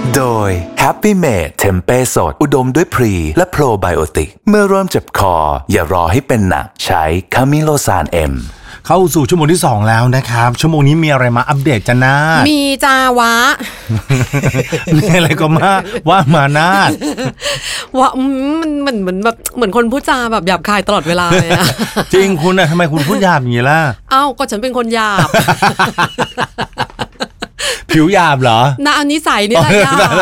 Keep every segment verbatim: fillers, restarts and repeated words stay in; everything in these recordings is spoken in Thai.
โดย Happy Made เทมเป้สดอุดมด้วยพรีและโปรไบโอติกเมื่อเริ่มเจ็บคออย่ารอให้เป็นหนักใช้คามิโลซานเอ็มเข้าสู่ชั่วโมงที่สองแล้วนะครับชั่วโมงนี้มีอะไรมาอัปเดตกันนะมีจาวะมีอะไรก็มาว่ามานาดว่ามันเหมือนเหมือนแบบเหมือนคนพูดจาแบบหยาบคายตลอดเวลาเลยนะจริงคุณน่ะทำไมคุณพูดหยาบอย่างนี้ล่ะอ้าวก็ฉันเป็นคนหยาบผิวหยาบเหรอน่าอันนี้ใส่นี่แหละหยาบ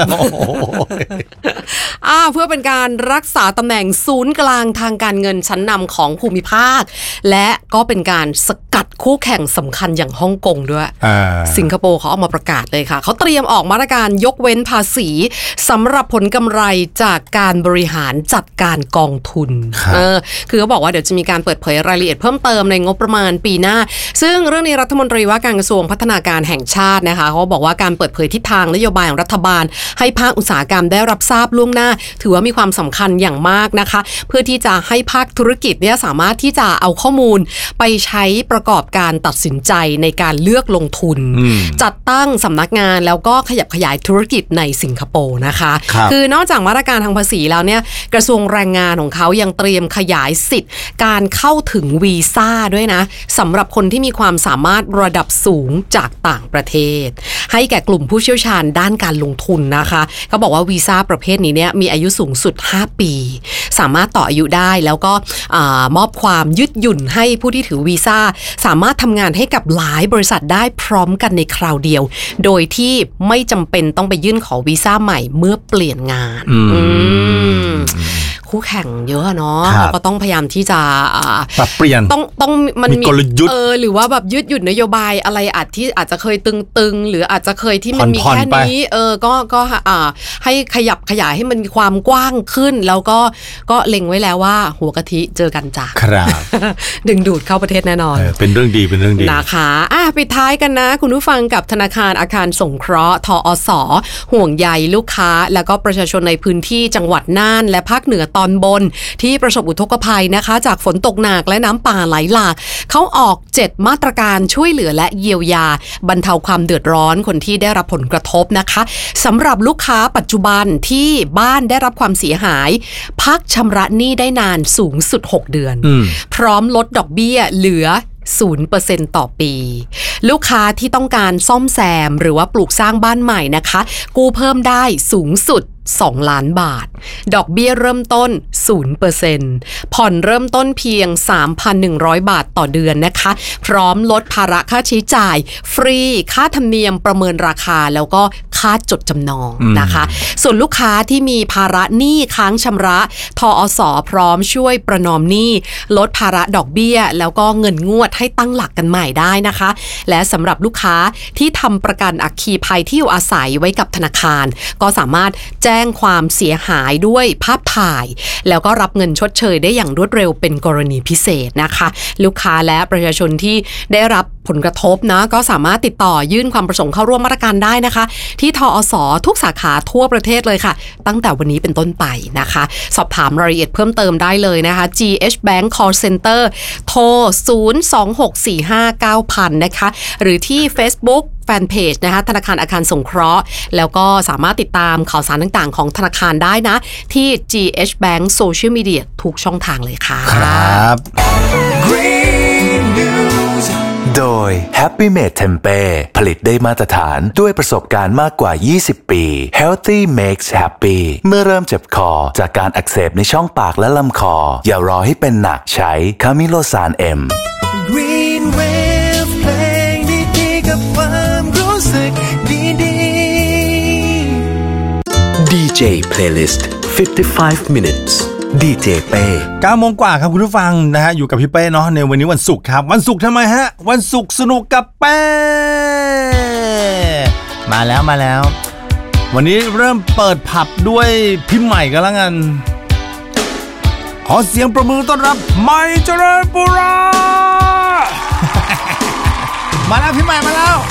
อ่าเพื่อเป็นการรักษาตำแหน่งศูนย์กลางทางการเงินชั้นนำของภูมิภาคและก็เป็นการสกัดคู่แข่งสำคัญอย่างฮ่องกงด้วยสิงคโปร์เขาออกมาประกาศเลยค่ะเขาเตรียมออกมาตรการยกเว้นภาษีสำหรับผลกำไรจากการบริหารจัดการกองทุนเออคือเขาบอกว่าเดี๋ยวจะมีการเปิดเผยรายละเอียดเพิ่มเติมในงบประมาณปีหน้าซึ่งเรื่องนี้รัฐมนตรีว่าการกระทรวงพัฒนาการแห่งชาตินะคะเขาบอกว่าการเปิดเผยทิศทางนโยบายของรัฐบาลให้ภาคอุตสาหกรรมได้รับทราบล่วงหน้าถือว่ามีความสำคัญอย่างมากนะคะเพื่อที่จะให้ภาคธุรกิจเนี่ยสามารถที่จะเอาข้อมูลไปใช้ประกอบการตัดสินใจในการเลือกลงทุนจัดตั้งสำนักงานแล้วก็ขยับขยายธุรกิจในสิงคโปร์นะคะคคือนอกจากมาตรการทางภาษีแล้วเนี่ยกระทรวงแรงงานของเขายังเตรียมขยายสิทธิ์การเข้าถึงวีซ่าด้วยนะสำหรับคนที่มีความสามารถระดับสูงจากต่างประเทศให้แก่กลุ่มผู้เชี่ยวชาญด้านการลงทุนนะคะเขาบอกว่าวีซ่าประเภทนี้เนี่ยมีอายุสูงสุดห้าปีสามารถต่ออายุได้แล้วก็มอบความยืดหยุ่นให้ผู้ที่ถือวีซ่าสามารถทำงานให้กับหลายบริษัทได้พร้อมกันในคราวเดียวโดยที่ไม่จำเป็นต้องไปยื่นขอวีซ่าใหม่เมื่อเปลี่ยนงานคู่แข่งเยอะเนาะเราก็ต้องพยายามที่จะปรับเปลี่ยนต้องต้องมันมีกลยุทธ์เออหรือว่าแบบยืดหยุ่นนโยบายอะไรอาจที่อาจจะเคยตึงๆหรืออาจจะเคยที่มันมีแค่นี้เออก็ก็อ่าให้ขยับขยายให้มันมีความกว้างขึ้นแล้วก็ก็เล็งไว้แล้วว่าหัวกะทิเจอกันจ้ะครับดึงดูดเข้าประเทศแน่นอนเป็นเรื่องดีเป็นเรื่องดีนะคะอ่ะปิดท้ายกันนะคุณผู้ฟังกับธนาคารอาคารสงเคราะห์ทอส.ห่วงใยลูกค้าแล้วก็ประชาชนในพื้นที่จังหวัดน่านและภาคเหนือตอนบนที่ประสบอุทกภัยนะคะจากฝนตกหนักและน้ำป่าไหลหลากเขาออกเจ็ดมาตรการช่วยเหลือและเยียวยาบรรเทาความเดือดร้อนคนที่ได้รับผลกระทบนะคะสำหรับลูกค้าปัจจุบันที่บ้านได้รับความเสียหายพักชำระหนี้ได้นานสูงสุดหกเดือนพร้อมลดดอกเบี้ยเหลือศูนย์เปอร์เซ็นต์ ต่อปีลูกค้าที่ต้องการซ่อมแซมหรือว่าปลูกสร้างบ้านใหม่นะคะกู้เพิ่มได้สูงสุดสองล้านบาทดอกเบี้ยเริ่มต้น ศูนย์เปอร์เซ็นต์ ผ่อนเริ่มต้นเพียง สามพันหนึ่งร้อย บาทต่อเดือนนะคะพร้อมลดภาระค่าใช้จ่ายฟรีค่าธรรมเนียมประเมินราคาแล้วก็ค่าจดจำนองนะคะส่วนลูกค้าที่มีภาระหนี้ค้างชำระทอส.พร้อมช่วยประนอมหนี้ลดภาระดอกเบี้ยแล้วก็เงินงวดให้ตั้งหลักกันใหม่ได้นะคะและสำหรับลูกค้าที่ทำประกันอัคคีภัยที่อยู่อาศัยไว้กับธนาคารก็สามารถแจ้งความเสียหายด้วยภาพถ่ายแล้วก็รับเงินชดเชยได้อย่างรวดเร็วเป็นกรณีพิเศษนะคะลูกค้าและประชาชนที่ได้รับผลกระทบนะก็สามารถติดต่อยื่นความประสงค์เข้าร่วมมาตรการได้นะคะที่ทอส.ทุกสาขาทั่วประเทศเลยค่ะตั้งแต่วันนี้เป็นต้นไปนะคะสอบถามรายละเอียดเพิ่มเติมได้เลยนะคะ จี เอช Bank Call Center โทรศูนย์ สอง หก สี่ ห้า เก้า ศูนย์ ศูนย์นะคะหรือที่ Facebookแฟนเพจนะคะธนาคารอาคารสงเคราะห์แล้วก็สามารถติดตามข่าวสารต่างๆของธนาคารได้นะที่ จี เอช Bank Social Media ทุกช่องทางเลยค่ะครับ Green News โดย Happy Made เทมเป้ผลิตได้มาตรฐานด้วยประสบการณ์มากกว่ายี่สิบปี Healthy makes happy เมื่อเริ่มเจ็บคอจากการอักเสบในช่องปากและลำคออย่ารอให้เป็นหนักใช้คามิโลซานเอ็ม Green Wave เพลงดีๆกับความรู้สึกดีๆ ดี เจ Playlist ห้าสิบห้า minutes ดี เจ เป้เก้าโมงกว่าครับคุณผู้ฟังนะฮะอยู่กับพี่เป้เนาะในวันนี้วันศุกร์ครับวันศุกร์ทำไมฮะวันศุกร์สนุกกับเป้มาแล้วมาแล้ววันนี้เริ่มเปิดผับด้วยพี่ใหม่กันแล้วกันขอเสียงประมือต้อนรับใหม่เจริญปุรามาแล้วพี่ใหม่มาแล้ว